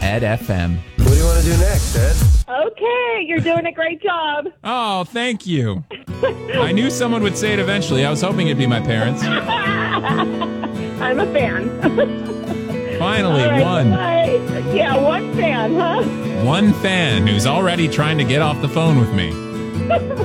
Ed FM. What do you want to do next, Ed? Okay, you're doing a great job. Oh, thank you. I knew someone would say it eventually. I was hoping it'd be my parents. I'm a fan. Finally, All right, one. bye. Yeah, one fan, huh? One fan who's already trying to get off the phone with me.